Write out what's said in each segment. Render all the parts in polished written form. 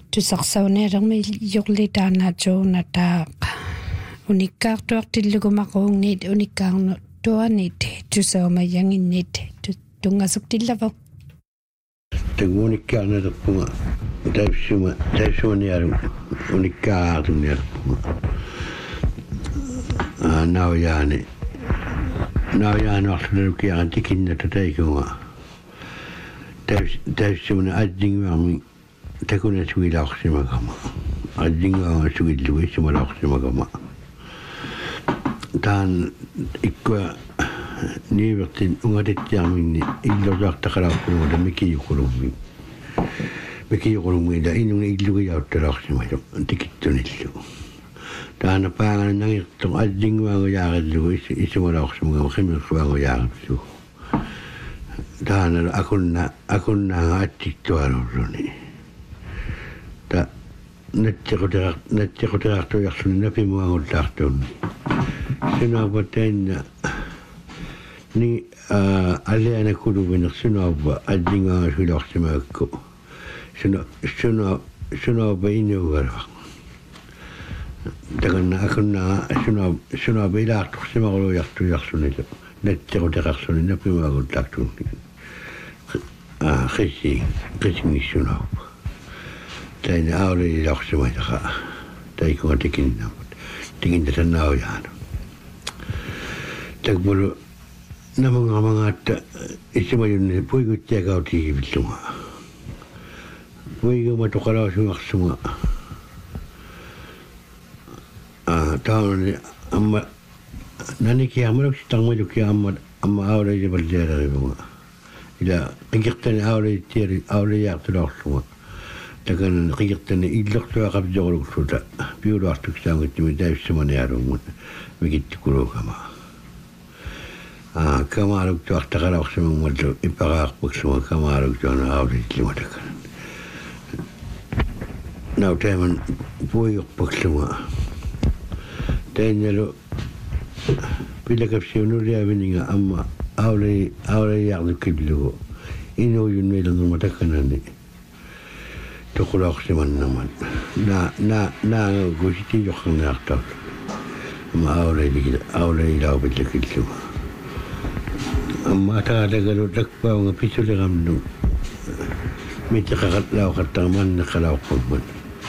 tusaqsauneermi yuqlitaana joonataaq unikkaartuartillugumaquunniit unikkaarnu tuanit tusaumayanginnit tungasuktillavu taguunikkaarnerpunga taipsumaniaru unikkaartunerpunga naujaanarlukiaan tikinnata taikunga taipsumani ajjingvaarmi takuna suilaqsimakama ajjingvaanga sugilluissumalaqsimakama taan ikkua niivertin ungatittiarminni illorjaartaqalaarpunuga mikijuqulummi ila inunga illugijauttalaqsimalu tikittunillu taana paangana nangirtoq ajjingvaanga yaaqillugu issumalaqsimuga qimirsuvaanga yaaqillu taana akunnaanga attiktuarurruni ta nattiquteraartujarluni napimuangullaartuunni sunaavattainna ni aliana kuluviner sunaava ajjingaanga suilorsimaakku sunaava inuugalaq taganna sunaava ilaartorsimarujartujarlunilu nattiquteraarluni napimuangullaartuunni qissingissunaava taina auli ilorsimaitaqa taikunga tikinnatanaujaanu takmulu namangamangaatta issimayunni puiguttiakautiivillunga puiguma toqalausumarsunga taunani amma nanikiarmaluksi tarmalukia amma aulaijaballialerivunga ila qikirtani aulijaartuloorlunga takan qikirtani illertuaqapjoruluksuta piuluartuksaangittimi taipsumanialungun mikittikulukama kamaaluktuartaqalaqsimangallu iparaarpuksunga kamaaluktuana aulitlimatakkan nautaiman puigerpuksunga tainnalu pilakapsiunuliavininga amma aulajaarlukillugu inuujunniilernumatakkanani toqulaqsimannaman naanga kusitijoqqarniartaul amma aulailaupillakillugu amma tagalagalu takpaunga pisuliqamnu mitiqaqatlauqattaqamanneqalauqqumman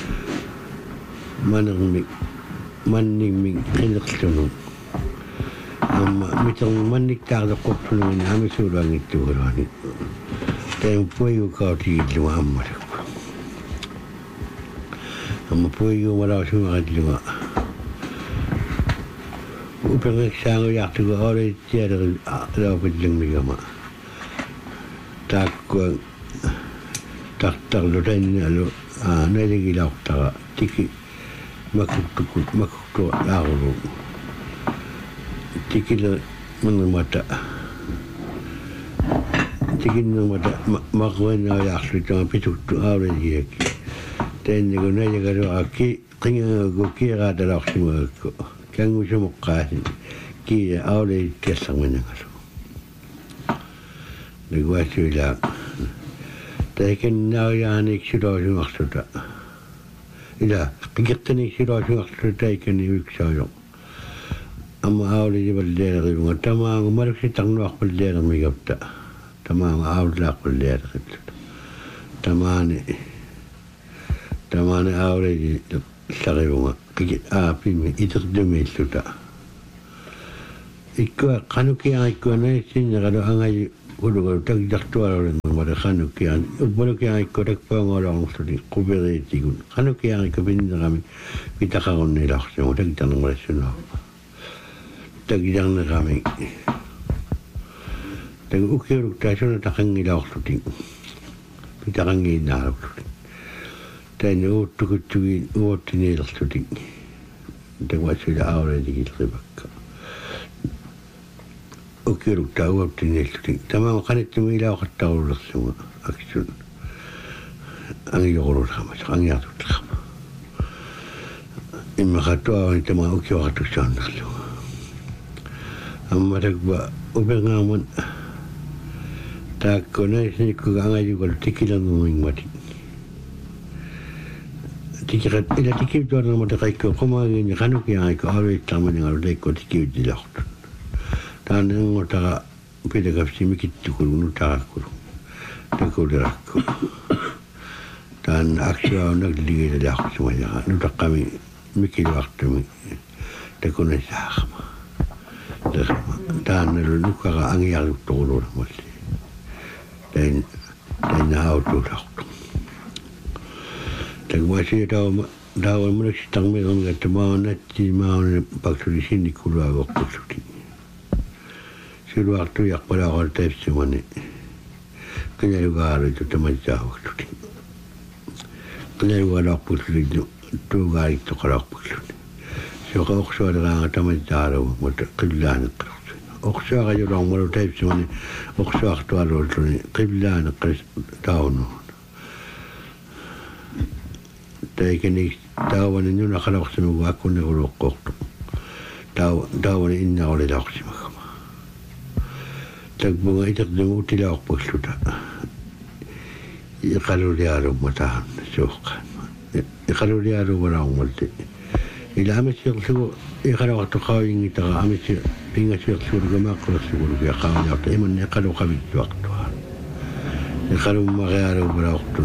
mannimmik qineqlunu amma mitermanniktaarleqquppunugin amisuuluangittugaluani taim puigukautigiillunga ammalakku amma puigumalausumarilluga upengeksaanujartugu aulittialeri laupillangmigama taakkua tartarlu tainnalu naligilaortara tiki makuktu laarulu tikile manumata tikinnumata maqwennaajaarsluitanga pituktu aulitiaki tainnagu naligaluaqki qingagu kiiraatalaorsimagakku kangusumoqqaasin kiia aulittiallarmanagalu niguasuilaa taikennaujaanik siloosumarsuta ila qikirtanik siloosumarsuta taikani uiksaajo amma aulitiballeelerivunga tamaangu maluksitarnuarpalleelermigapta tamaangu aululaarpalleeleripluta tamaani auliti sarivunga pimi iterdumiilluta ikkua qanukiarikkua naissinneqalu angaji ulugalu takjartualulennermale qanukian uppalukiarikkua takpaungaluarnerluni quveriitigun qanukiarikku pinnerami pitaqarunnilarsimu takjarnermalassunaappa takjarnerami tagu ukiuluktaasuna taqangilaorlutin pitaqangiinnaarlutin taina uuttukuttugiin uottiniilerlutin taguassuila aulaitigilripakka ukiuluktaa uottiniillutin tamaama qanittumi ilauqattarulersunga aksun angijoqululaqama angiartutlaqama immaqattuaani tamaa ukiuaqatussaannerluga amma takpa upengaaman taakko naisnikkuga angajugol tikilernermingmati tikirat ila tikituarna mata kaikko komagin kanuki aiko arvittaamani ngaruleikko tikiutilahtu taanengotara pidakapsi mikittukulu taakulu takulirakku taan aksua nagligilalahsuma ja nutaqami mikiluartumi takunasaaqma taan nukara angiaruttuquluna malli tain nautulahtu tagwasi dawa muliksi tangmeron gatta maonatti maon paksuli sinni kuluavokkusuti siluartu yaqpalaaqor taifsimani qinalugaaritu tamatsaavaktuti qinalugaalaarpusuli tuugaarittu qalaarpusuli soqa oqsualeraanga tamatsaaru mutta qillaaniqqarsu oqsuaqajulaarmalu taifsimani oqsuartualuultuni qillaaniqqis taunu taikeni taawani nuna qalaqsimugu akkunni quluqqortu taawani innaaqulilaqsimaga tagbunga itaqdimu utilaaqpulluta iqaluliaalummataan suuqqaan iqaluliaaluwalaarmalti ila amisiqlugu iqalaqtu qaawingitaqa amisi pingasiqlugumaaqqulersigulugu yaqaawniarta imanni iqaluqavittuaqtua iqalummaqiaaluwalaaqtun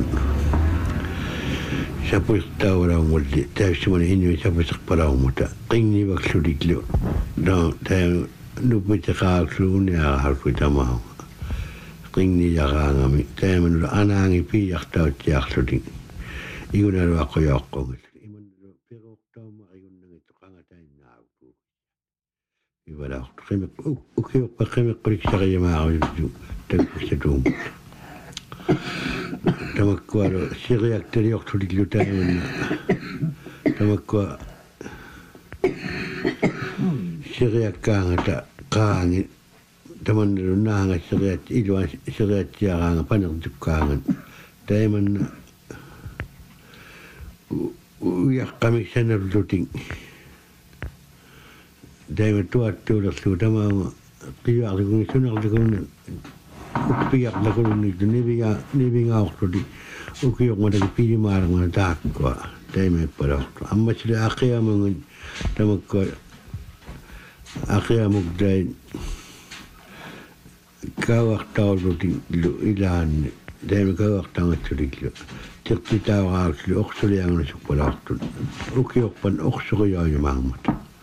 sapuiqtaawalaarmalti taavsimani inni sapuiqpalaarmuta qinnivaksluliklu taa nupitiqaaqluuniaqarku tamaa qinniaqaangami taamanula anaangi piiaqtautiaqlutin igunaluaqqoyoqqongil imanlu piruqtauma igunnangittu qangatainnaaqtu ivalaqtu qimeq ukiuqpa qimeqquliksaqiyamaaqujuttu takkussatuum tamakkualu siriaqtaliortuliklu taamanna tamakkua siriakkaangata qaangi tamannalu naanga siriat iluan siriatiaqaanga panertukkaangan taamanna uyaqqamiksanarlutin taima tuattuulerlugu tamaanga qiyaarlugungi sunarlugunni ukpiaqlagunni nivingaortuli ukiormataki piimaalanguna taakkua taimaippalartu ammasili aqiamangun tamakkua aqiamuktain kauaqtaulutin ilaanni taima kauaqtangatsuliklu tiqtitaavaqaaksuli oqsulianganusukpalaartut ukiorpan oqsuriyoimaangmat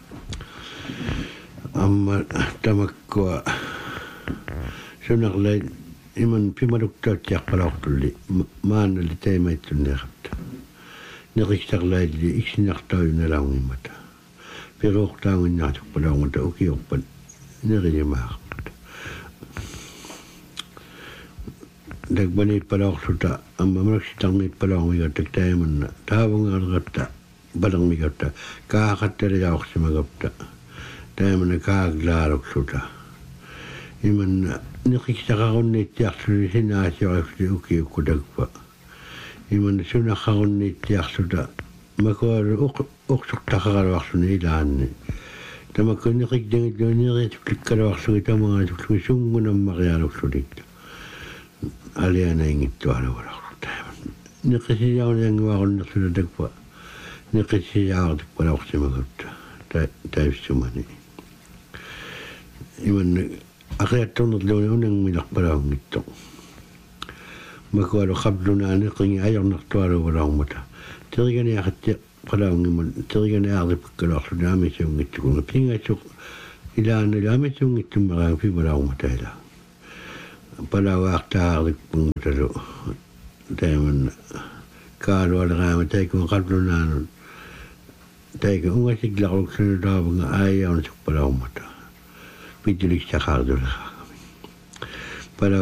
amma tamakkua sunarlain iman pimaluktautiaqpalaartulli maannali taimaittunneqatta neqistarlailli iksinartauyunalaangimata piruuqtaangunnaartukpalaarmuta ukiorpan nerimaaqmat dagbanipalaarsuta amma malaksitarniippalaarmigatta taimanna taavungaaleqatta palermigatta kaaqattaliaorsimagapta taimanna kaaglaaluksuta imanna neqistararunniittiarluli sinaasiorifli ukiukkutagpa imanna sunaqarunniittiarluta makualu uqsuqtaqaraluarluni ilaanni tamakkunneqikdangitluunieriatuklikkaluarlugi tamaatuklui sungunammarialuksulikta alianaingittualualarlu taiman neqisijaunianguarunnerluna takpa neqisijaartukpalaorsimagapta taivsumani imanna aqiattornerluni unangminarpalaungitto makualu qablunaani qingi ajornertualuuvalarmuta teriganiaqatti qalaungiman teriganiaarlipakkaluarluni amisiungittukunga pingaisuq ilaanali amisiungittummeraanga pivalaarmutaila palauaartaarlippunngutalu taimanna kaalualeraama taikun qablunaanun taika ungasiklarluksunu taavunga aayaunisuqpalaarmuta pituliksaqaardulera